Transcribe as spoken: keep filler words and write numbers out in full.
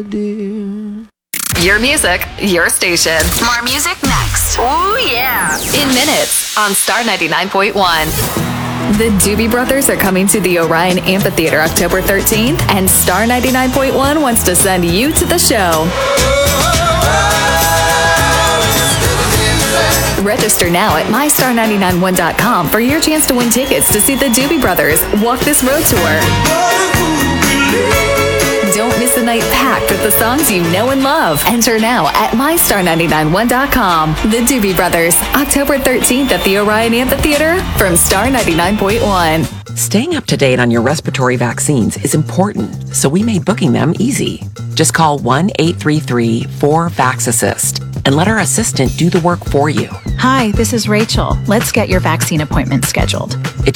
dear. Your music, your station. More music next. Oh yeah. In minutes on Star ninety-nine point one. The Doobie Brothers are coming to the Orion Amphitheater October thirteenth, and Star ninety-nine point one wants to send you to the show. Register now at my star nine nine one dot com for your chance to win tickets to see the Doobie Brothers walk this road tour. Don't miss a night packed with the songs you know and love. Enter now at my star nine nine one dot com. The Doobie Brothers, October thirteenth at the Orion Amphitheater from Star ninety-nine point one. Staying up to date on your respiratory vaccines is important, so we made booking them easy. Just call one eight three three four VAX-ASSIST and let our assistant do the work for you. Hi, this is Rachel. Let's get your vaccine appointment scheduled. It